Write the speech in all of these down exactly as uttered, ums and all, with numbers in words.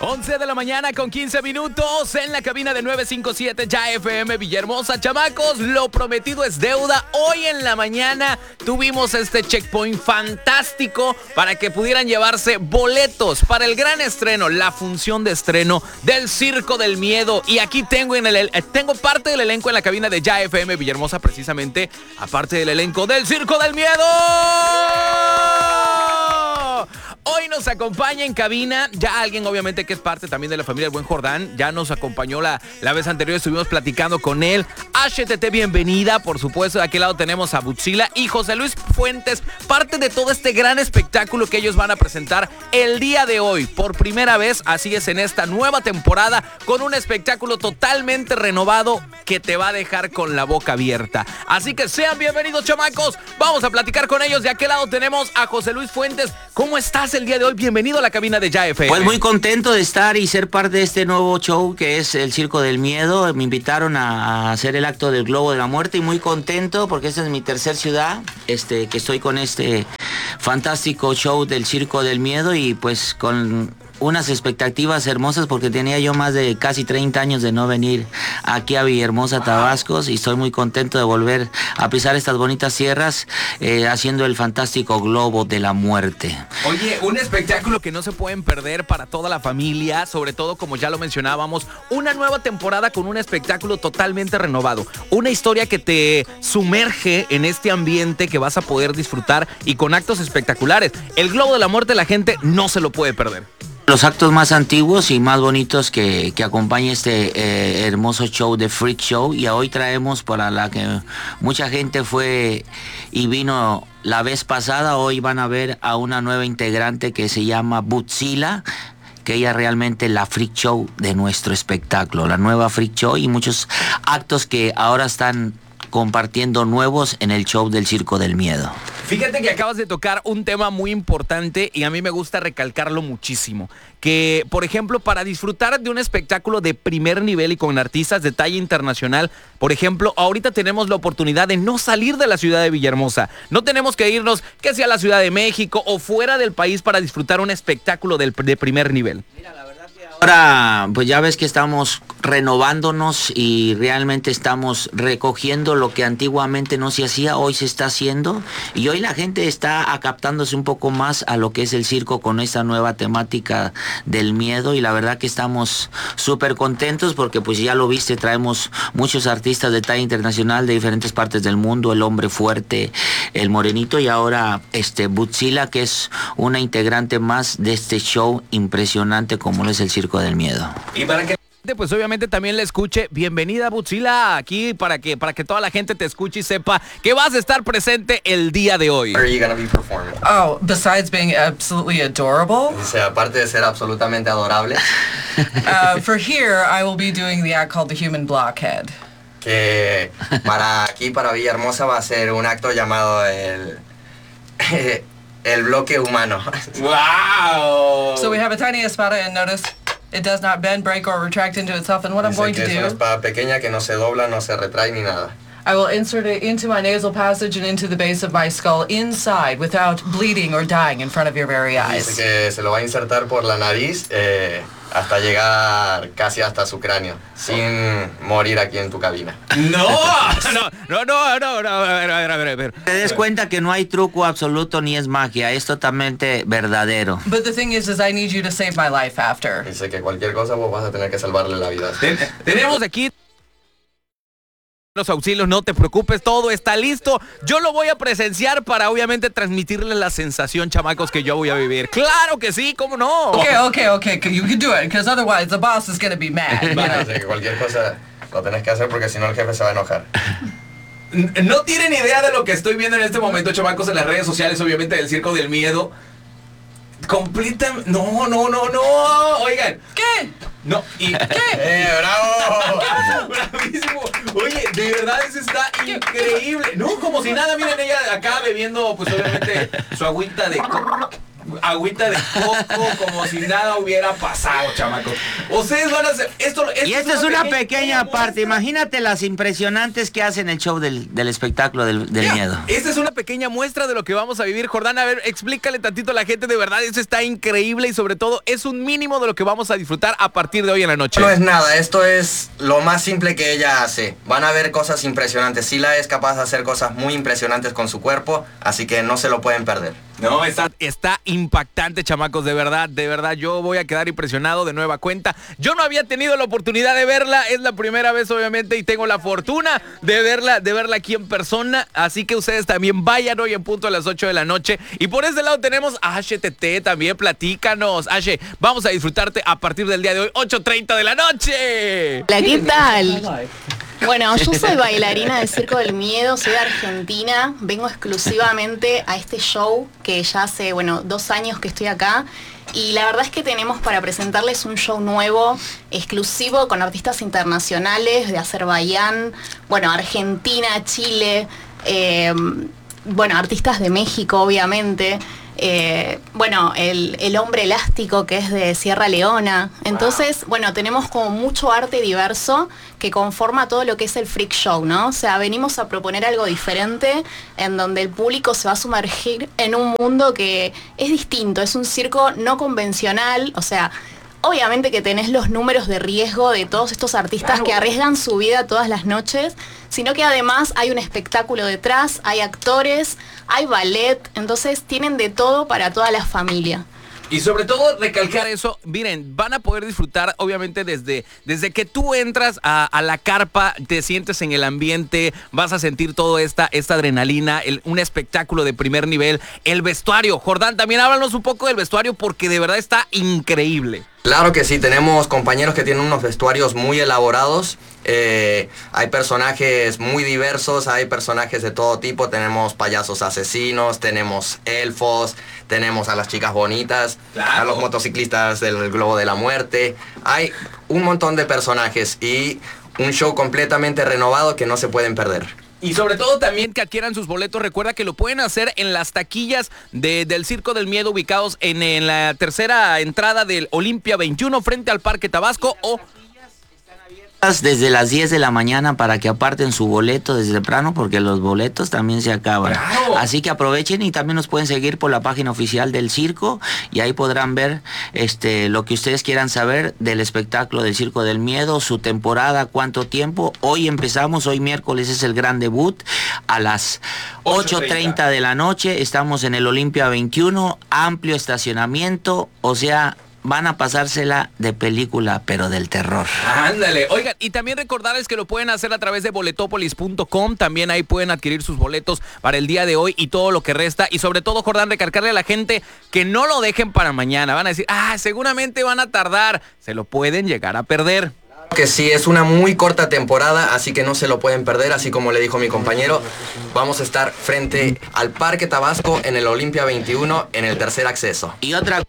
once de la mañana con quince minutos en la cabina de nueve cinco siete Ya F M Villahermosa. Chamacos, lo prometido es deuda. Hoy en la mañana tuvimos este checkpoint fantástico para que pudieran llevarse boletos para el gran estreno, la función de estreno del Circo del Miedo. Y aquí tengo, en el, tengo parte del elenco en la cabina de Ya F M Villahermosa, precisamente, aparte del elenco del Circo del Miedo. Hoy nos acompaña en cabina ya alguien, obviamente, que es parte también de la familia del Buen Jordán. Ya nos acompañó la, la vez anterior, estuvimos platicando con él. H T T, bienvenida, por supuesto. De aquel lado tenemos a Butzila y José Luis Fuentes, parte de todo este gran espectáculo que ellos van a presentar el día de hoy. Por primera vez, así es, en esta nueva temporada, con un espectáculo totalmente renovado que te va a dejar con la boca abierta. Así que sean bienvenidos, chamacos. Vamos a platicar con ellos. De aquel lado tenemos a José Luis Fuentes. ¿Cómo estás el día de hoy? Bienvenido a la cabina de Ya F M. Pues muy contento de estar y ser parte de este nuevo show que es el Circo del Miedo. Me invitaron a hacer el acto del Globo de la Muerte y muy contento porque esta es mi tercer ciudad, este, que estoy con este fantástico show del Circo del Miedo y pues con unas expectativas hermosas porque tenía yo más de casi treinta años de no venir aquí a Villahermosa, Tabasco, y estoy muy contento de volver a pisar estas bonitas tierras eh, haciendo el fantástico Globo de la Muerte. Oye, un espectáculo que no se pueden perder para toda la familia, sobre todo como ya lo mencionábamos, una nueva temporada con un espectáculo totalmente renovado, una historia que te sumerge en este ambiente que vas a poder disfrutar y con actos espectaculares. El Globo de la Muerte la gente no se lo puede perder. Los actos más antiguos y más bonitos que, que acompaña este eh, hermoso show de Freak Show, y hoy traemos para la que mucha gente fue y vino la vez pasada. Hoy van a ver a una nueva integrante que se llama Butzila, que ella realmente la Freak Show de nuestro espectáculo, la nueva Freak Show, y muchos actos que ahora están compartiendo nuevos en el show del Circo del Miedo. Fíjate que acabas de tocar un tema muy importante y a mí me gusta recalcarlo muchísimo. Que, por ejemplo, para disfrutar de un espectáculo de primer nivel y con artistas de talla internacional, por ejemplo, ahorita tenemos la oportunidad de no salir de la ciudad de Villahermosa. No tenemos que irnos, que sea a la Ciudad de México o fuera del país para disfrutar un espectáculo del, de primer nivel. Mira, la verdad que ahora, pues ya ves que estamos renovándonos y realmente estamos recogiendo lo que antiguamente no se hacía, hoy se está haciendo, y hoy la gente está acaptándose un poco más a lo que es el circo con esta nueva temática del miedo, y la verdad que estamos súper contentos porque pues ya lo viste, traemos muchos artistas de talla internacional de diferentes partes del mundo, el hombre fuerte, el morenito, y ahora este Butzila, que es una integrante más de este show impresionante como lo es el Circo del Miedo. Y para que pues obviamente también le escuche, bienvenida Butzila aquí para que para que toda la gente te escuche y sepa que vas a estar presente el día de hoy. Are you gonna be performing? Oh, besides being absolutely adorable. Dice, aparte de ser absolutamente adorable. uh, for here, I will be doing the act called the Human Blockhead. Que para aquí, para Villahermosa, va a ser un acto llamado el el bloque humano. Wow. So we have a tiny espada, and notice it does not bend, break, or retract into itself. And what I'm Dice going que to es una do, espada pequeña que no se dobla, no se retrae ni nada. I will insert it into my nasal passage and into the base of my skull inside without bleeding or dying in front of your very eyes. Dice que se lo va a insertar por la nariz eh, hasta llegar casi hasta su cráneo, sin morir aquí en tu cabina. No, no, no, no, no, no, a ver, a ver, a ver, a ver. Te des cuenta que no hay truco absoluto ni es magia, es totalmente verdadero. But the thing is, is I need you to save my life after. Dice que cualquier cosa vos vas a tener que salvarle la vida. Ten- tenemos aquí los auxilios, no te preocupes, todo está listo. Yo lo voy a presenciar para obviamente transmitirles la sensación, chamacos, que yo voy a vivir. Claro que sí, ¿cómo no? Okay, okay, okay, you can do it, because otherwise the boss is going to be mad. you know? Dice que cualquier cosa lo tenés que hacer porque si no el jefe se va a enojar. No tienen idea de lo que estoy viendo en este momento, chamacos, en las redes sociales, obviamente, del Circo del Miedo. Completam... No, no, no, no. Oigan. ¿Qué? No, y... ¿Qué? ¡Eh, bravo! Bravísimo. Oye, de verdad eso está increíble. No, como si nada, miren ella acá bebiendo, pues obviamente, su agüita de... agüita de coco, como si nada hubiera pasado, chamacos. Ustedes van a hacer esto. esto y esto es una, pequeña, pequeña parte. Imagínate las impresionantes que hacen el show del, del espectáculo del, del yeah, miedo. Esta es una pequeña muestra de lo que vamos a vivir, Jordán. A ver, explícale tantito a la gente, de verdad, eso está increíble y sobre todo es un mínimo de lo que vamos a disfrutar a partir de hoy en la noche. No es nada, esto es lo más simple que ella hace. Van a ver cosas impresionantes. Sila es capaz de hacer cosas muy impresionantes con su cuerpo, así que no se lo pueden perder. No, está, está impactante, chamacos, de verdad, de verdad, yo voy a quedar impresionado de nueva cuenta. Yo no había tenido la oportunidad de verla, es la primera vez obviamente y tengo la fortuna de verla, de verla aquí en persona, así que ustedes también vayan hoy en punto a las ocho de la noche. Y por ese lado tenemos a H T T también, platícanos. Ashe, vamos a disfrutarte a partir del día de hoy, ocho treinta de la noche. Hola, ¿qué tal? Bueno, yo soy bailarina del Circo del Miedo, soy de Argentina, vengo exclusivamente a este show que ya hace, bueno, dos años que estoy acá y la verdad es que tenemos para presentarles un show nuevo, exclusivo, con artistas internacionales de Azerbaiyán, bueno, Argentina, Chile, eh, bueno, artistas de México, obviamente. Eh, bueno, el, el hombre elástico que es de Sierra Leona. Entonces, wow. bueno, tenemos como mucho arte diverso que conforma todo lo que es el freak show, ¿no? O sea, venimos a proponer algo diferente en donde el público se va a sumergir en un mundo que es distinto, es un circo no convencional, o sea, obviamente que tenés los números de riesgo de todos estos artistas claro. que arriesgan su vida todas las noches, sino que además hay un espectáculo detrás, hay actores, hay ballet, entonces tienen de todo para toda la familia. Y sobre todo recalcar eso, miren, van a poder disfrutar obviamente desde, desde que tú entras a, a la carpa, te sientes en el ambiente, vas a sentir toda esta, esta adrenalina, el, un espectáculo de primer nivel, el vestuario. Jordán, también háblanos un poco del vestuario porque de verdad está increíble. Claro que sí, tenemos compañeros que tienen unos vestuarios muy elaborados, eh, hay personajes muy diversos, hay personajes de todo tipo, tenemos payasos asesinos, tenemos elfos, tenemos a las chicas bonitas, claro. a los motociclistas del Globo de la Muerte, hay un montón de personajes y un show completamente renovado que no se pueden perder. Y sobre todo también que adquieran sus boletos. Recuerda que lo pueden hacer en las taquillas de, del Circo del Miedo ubicados en, en la tercera entrada del Olimpia veintiuno frente al Parque Tabasco o... desde las diez de la mañana para que aparten su boleto desde temprano porque los boletos también se acaban. ¡Claro! Así que aprovechen y también nos pueden seguir por la página oficial del circo y ahí podrán ver este lo que ustedes quieran saber del espectáculo del Circo del Miedo, su temporada, cuánto tiempo. Hoy empezamos, hoy miércoles es el gran debut a las ocho treinta de la noche. Estamos en el Olimpia veintiuno, amplio estacionamiento, o sea... van a pasársela de película, pero del terror. Ándale. Oigan, y también recordarles que lo pueden hacer a través de boletopolis punto com. También ahí pueden adquirir sus boletos para el día de hoy y todo lo que resta. Y sobre todo, Jordán, recargarle a la gente que no lo dejen para mañana. Van a decir, ah, seguramente van a tardar. Se lo pueden llegar a perder. Que sí, es una muy corta temporada, así que no se lo pueden perder, así como le dijo mi compañero. Vamos a estar frente al Parque Tabasco en el Olimpia veintiuno en el tercer acceso. Y otra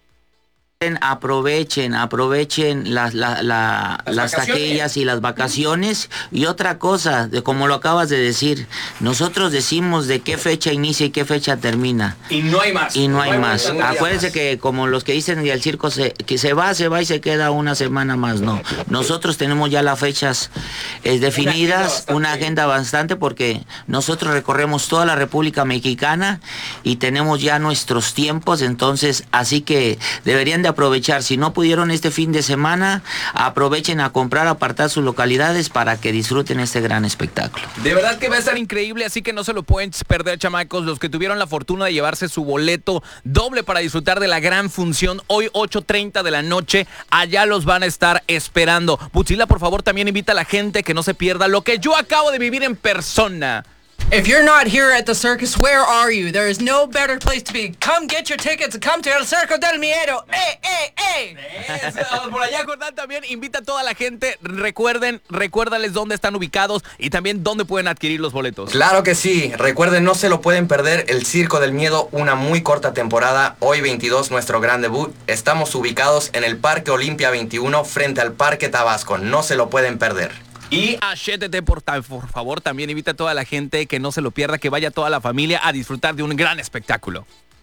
aprovechen, aprovechen las, la, la, las, las taquillas y las vacaciones. Y otra cosa, de como lo acabas de decir, nosotros decimos de qué fecha inicia y qué fecha termina. Y no hay más. Y no, no hay, hay más. Acuérdense más. Que como los que dicen que el circo se, que se va, se va y se queda una semana más. No, nosotros tenemos ya las fechas eh, definidas, una agenda, una agenda bastante porque nosotros recorremos toda la República Mexicana y tenemos ya nuestros tiempos, entonces así que deberían de aprovechar. Si no pudieron este fin de semana, aprovechen a comprar, apartar sus localidades para que disfruten este gran espectáculo. De verdad que va a estar increíble, así que no se lo pueden perder, chamacos. Los que tuvieron la fortuna de llevarse su boleto doble para disfrutar de la gran función hoy ocho treinta de la noche, allá los van a estar esperando. Butzila, por favor, también invita a la gente que no se pierda lo que yo acabo de vivir en persona. If you're not here at the circus, where are you? There is no better place to be. Come get your tickets and come to El Circo del Miedo. ¡Eh, eh, eh! Eso, por allá, Jordán, también invita a toda la gente. Recuerden, recuérdales dónde están ubicados y también dónde pueden adquirir los boletos. Claro que sí. Recuerden, no se lo pueden perder. El Circo del Miedo, una muy corta temporada. Hoy veintidós, nuestro gran debut. Estamos ubicados en el Parque Olimpia veintiuno frente al Parque Tabasco. No se lo pueden perder. Y a H T T, por, por favor, también invita a toda la gente que no se lo pierda, que vaya toda la familia a disfrutar de un gran espectáculo.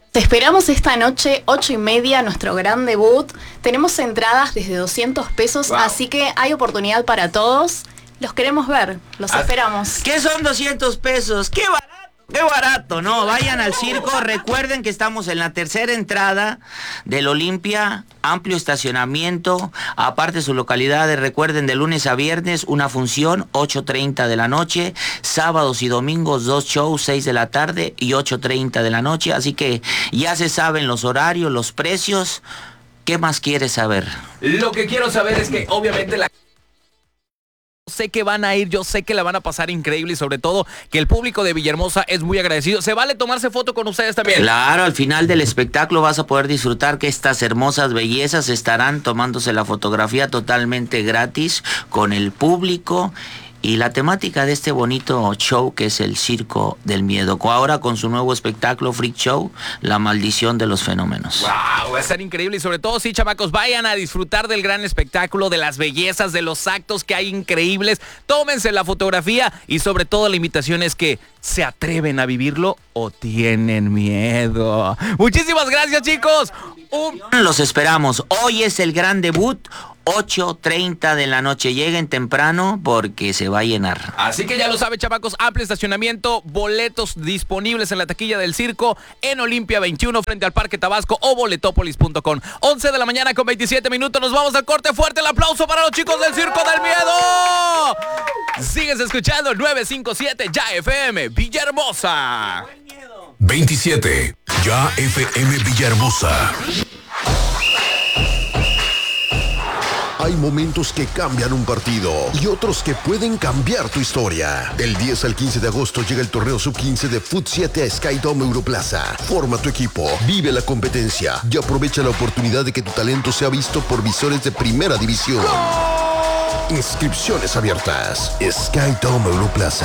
Te esperamos esta noche, ocho y media, nuestro gran debut. Tenemos entradas desde doscientos pesos, wow. Así que hay oportunidad para todos. Los queremos ver, los ah, esperamos. ¿Qué son doscientos pesos? ¡Qué barato! ¡Qué barato! No, vayan al circo. Recuerden que estamos en la tercera entrada del Olimpia. Amplio estacionamiento. Aparte su localidad, recuerden, de lunes a viernes una función, ocho treinta de la noche. Sábados y domingos dos shows, seis de la tarde y ocho treinta de la noche. Así que ya se saben los horarios, los precios. ¿Qué más quieres saber? Lo que quiero saber es que obviamente la... sé que van a ir, yo sé que la van a pasar increíble y sobre todo que el público de Villahermosa es muy agradecido. ¿Se vale tomarse foto con ustedes también? Claro, al final del espectáculo vas a poder disfrutar que estas hermosas bellezas estarán tomándose la fotografía totalmente gratis con el público. Y la temática de este bonito show que es el Circo del Miedo, ahora con su nuevo espectáculo Freak Show, La Maldición de los Fenómenos. ¡Wow! Va a estar increíble y sobre todo, sí, chamacos, vayan a disfrutar del gran espectáculo, de las bellezas, de los actos que hay increíbles. Tómense la fotografía y sobre todo la invitación es que se atreven a vivirlo o tienen miedo. Muchísimas gracias, chicos. Un... Los esperamos. Hoy es el gran debut. ocho treinta de la noche. Lleguen temprano porque se va a llenar. Así que ya lo saben, chamacos, amplio estacionamiento, boletos disponibles en la taquilla del circo en Olimpia veintiuno frente al Parque Tabasco o boletopolis punto com. once de la mañana con veintisiete minutos. Nos vamos al corte. Fuerte el aplauso para los chicos del Circo del Miedo. Sigues escuchando nueve cinco siete Ya F M Villahermosa. veintisiete Ya F M Villahermosa. Hay momentos que cambian un partido y otros que pueden cambiar tu historia. Del diez al quince de agosto llega el torneo sub quince de Fut siete a Skydome Europlaza. Forma tu equipo, vive la competencia y aprovecha la oportunidad de que tu talento sea visto por visores de primera división. Inscripciones abiertas. Skydome Europlaza.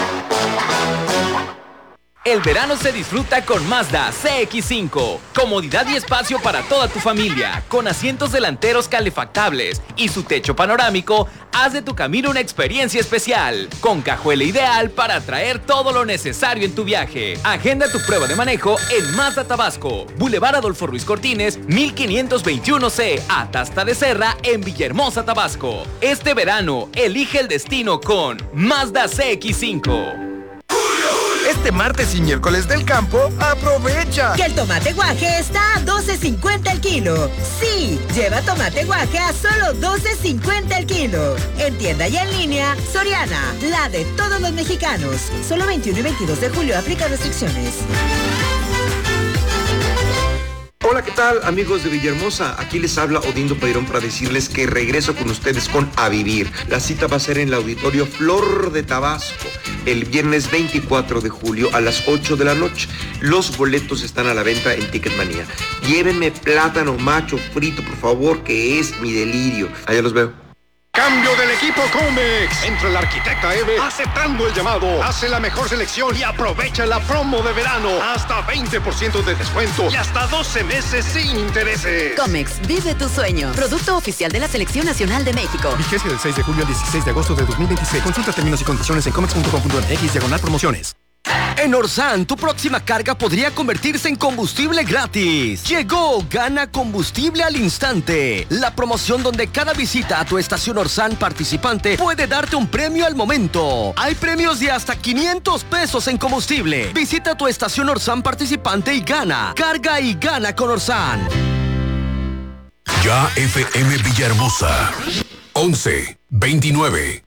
El verano se disfruta con Mazda C X cinco. Comodidad y espacio para toda tu familia, con asientos delanteros calefactables y su techo panorámico, haz de tu camino una experiencia especial, con cajuela ideal para traer todo lo necesario en tu viaje. Agenda tu prueba de manejo en Mazda Tabasco, Boulevard Adolfo Ruiz Cortines, mil quinientos veintiuno C, Atasta de Serra, en Villahermosa, Tabasco. Este verano, elige el destino con Mazda C X cinco. Este martes y miércoles del campo, aprovecha que el tomate guaje está a doce cincuenta el kilo. Sí, lleva tomate guaje a solo doce cincuenta el kilo. En tienda y en línea, Soriana, la de todos los mexicanos. Solo veintiuno y veintidós de julio aplica restricciones. Hola, ¿qué tal, amigos de Villahermosa? Aquí les habla Odindo Peirón para decirles que regreso con ustedes con A Vivir. La cita va a ser en el Auditorio Flor de Tabasco, el viernes veinticuatro de julio a las ocho de la noche. Los boletos están a la venta en Ticketmanía. Llévenme plátano macho frito, por favor, que es mi delirio. Allá los veo. Cambio del equipo Comex. Entra el arquitecta Eve aceptando el llamado. Hace la mejor selección y aprovecha la promo de verano. Hasta veinte por ciento de descuento y hasta doce meses sin intereses. Comex, vive tu sueño. Producto oficial de la Selección Nacional de México. Vigencia del seis de julio al dieciséis de agosto de dos mil veintiséis. Consulta términos y condiciones en comex punto com punto m x diagonal promociones. En Orsan, tu próxima carga podría convertirse en combustible gratis. Llegó Gana Combustible al Instante, la promoción donde cada visita a tu estación Orsan participante puede darte un premio al momento. Hay premios de hasta quinientos pesos en combustible. Visita tu estación Orsan participante y gana. Carga y gana con Orsan. Ya F M Villahermosa, once veintinueve.